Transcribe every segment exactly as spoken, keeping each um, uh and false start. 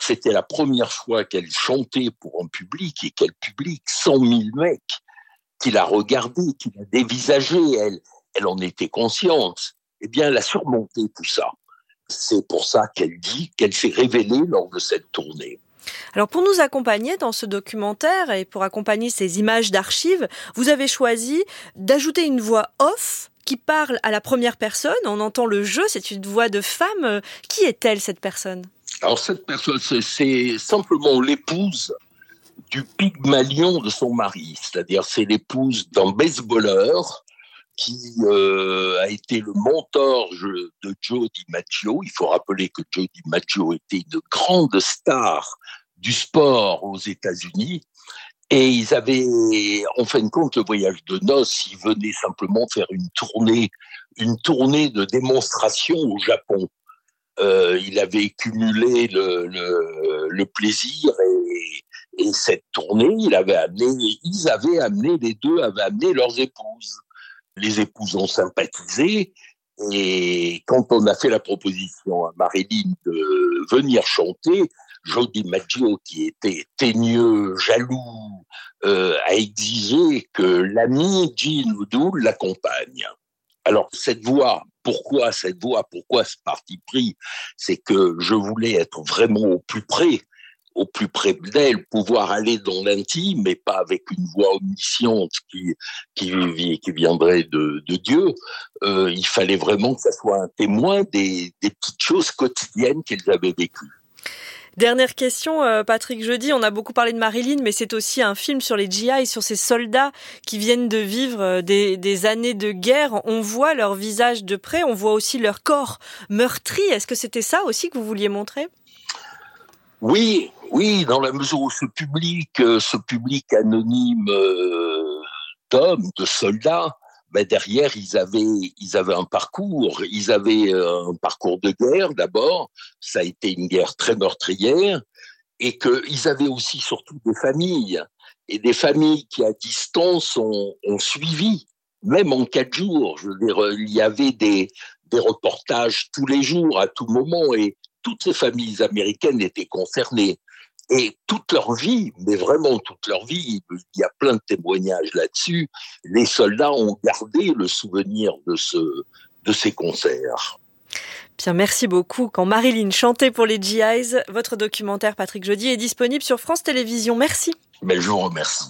c'était la première fois qu'elle chantait pour un public, et quel public, cent mille mecs, qui la regardaient, qui la dévisageaient, elle, elle en était consciente. Eh bien, elle a surmonté tout ça. C'est pour ça qu'elle dit qu'elle s'est révélée lors de cette tournée. Alors pour nous accompagner dans ce documentaire et pour accompagner ces images d'archives, vous avez choisi d'ajouter une voix off qui parle à la première personne. On entend le jeu, c'est une voix de femme. Qui est-elle, cette personne ? Alors cette personne, c'est, c'est simplement l'épouse du Pygmalion de son mari. C'est-à-dire c'est l'épouse d'un baseballeur qui euh, a été le mentor de Joe DiMaggio. Il faut rappeler que Joe DiMaggio était une grande star du sport aux États-Unis. Et ils avaient, en fin de compte, le voyage de noces, ils venaient simplement faire une tournée, une tournée de démonstration au Japon. Euh, il avait cumulé le, le, le plaisir et, et cette tournée, il avait amené, ils avaient amené, les deux avaient amené leurs épouses. Les épouses ont sympathisé et quand on a fait la proposition à Marilyn de venir chanter, Joe DiMaggio, qui était teigneux, jaloux, euh, a exigé que l'ami Gene Woodall l'accompagne. Alors cette voix, pourquoi cette voix, pourquoi ce parti pris, c'est que je voulais être vraiment au plus près, au plus près d'elle, pouvoir aller dans l'intime, mais pas avec une voix omnisciente qui qui, qui viendrait de, de Dieu. Euh, il fallait vraiment que ça soit un témoin des, des petites choses quotidiennes qu'elles avaient vécues. Dernière question, euh, Patrick Jeudi. On a beaucoup parlé de Marilyn, mais c'est aussi un film sur les G I, sur ces soldats qui viennent de vivre des, des années de guerre. On voit leur visage de près, on voit aussi leur corps meurtri. Est-ce que c'était ça aussi que vous vouliez montrer ? Oui, oui, dans la mesure où ce public, ce public anonyme euh, d'hommes, de soldats, ben derrière, ils avaient, ils avaient un parcours. Ils avaient un parcours de guerre, d'abord. Ça a été une guerre très meurtrière. Et qu'ils avaient aussi, surtout, des familles. Et des familles qui, à distance, ont, ont suivi. Même en quatre jours. Je veux dire, il y avait des, des reportages tous les jours, à tout moment. Et toutes ces familles américaines étaient concernées. Et toute leur vie, mais vraiment toute leur vie, il y a plein de témoignages là-dessus, les soldats ont gardé le souvenir de, ce, de ces concerts. Bien, merci beaucoup. Quand Marilyn chantait pour les G Is, votre documentaire, Patrick Jeudi, est disponible sur France Télévisions. Merci. Mais je vous remercie.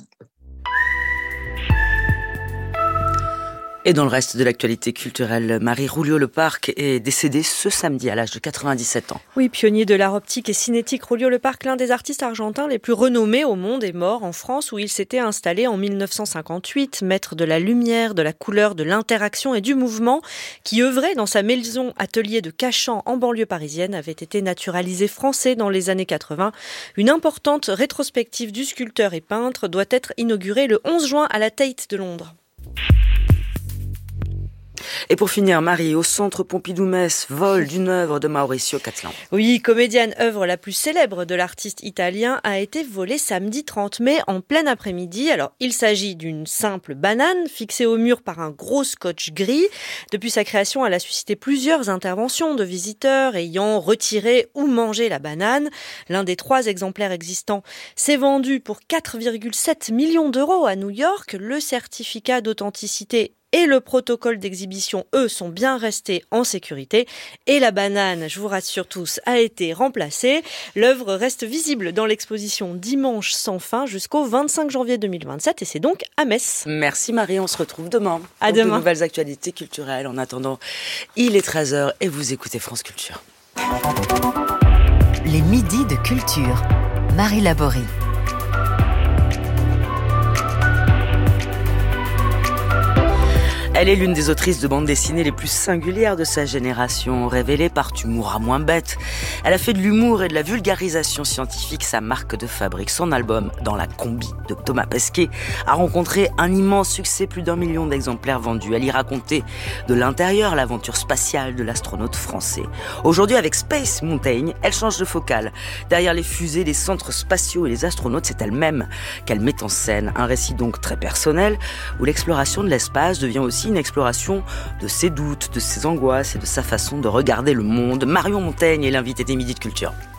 Et dans le reste de l'actualité culturelle, Marie Rouliot-Leparc est décédée ce samedi à l'âge de quatre-vingt-dix-sept ans. Oui, pionnier de l'art optique et cinétique, Rouliot-Leparc, l'un des artistes argentins les plus renommés au monde, est mort en France où il s'était installé en mille neuf cent cinquante-huit, maître de la lumière, de la couleur, de l'interaction et du mouvement, qui œuvrait dans sa maison atelier de Cachan en banlieue parisienne, avait été naturalisé français dans les années quatre-vingts. Une importante rétrospective du sculpteur et peintre doit être inaugurée le onze juin à la Tate de Londres. Et pour finir, Marie, au Centre Pompidou-Metz, vol d'une œuvre de Maurizio Cattelan. Oui, comédienne, œuvre la plus célèbre de l'artiste italien, a été volée samedi trente mai en plein après-midi. Alors, il s'agit d'une simple banane fixée au mur par un gros scotch gris. Depuis sa création, elle a suscité plusieurs interventions de visiteurs ayant retiré ou mangé la banane. L'un des trois exemplaires existants s'est vendu pour quatre virgule sept millions d'euros à New York. Le certificat d'authenticité et le protocole d'exhibition, eux, sont bien restés en sécurité. Et la banane, je vous rassure tous, a été remplacée. L'œuvre reste visible dans l'exposition Dimanche sans fin jusqu'au vingt-cinq janvier deux mille vingt-sept et c'est donc à Metz. Merci Marie, on se retrouve demain. À pour demain. De nouvelles actualités culturelles. En attendant, il est treize heures et vous écoutez France Culture. Les midis de culture. Marie Laborie. Elle est l'une des autrices de bande dessinée les plus singulières de sa génération, révélée par Humour à moins bête. Elle a fait de l'humour et de la vulgarisation scientifique sa marque de fabrique. Son album, Dans la combi de Thomas Pesquet, a rencontré un immense succès, plus d'un million d'exemplaires vendus. Elle y racontait de l'intérieur l'aventure spatiale de l'astronaute français. Aujourd'hui, avec Space Mountain, elle change de focale. Derrière les fusées, les centres spatiaux et les astronautes, c'est elle-même qu'elle met en scène. Un récit donc très personnel, où l'exploration de l'espace devient aussi une exploration de ses doutes, de ses angoisses et de sa façon de regarder le monde. Marion Montaigne est l'invitée des Midis de Culture.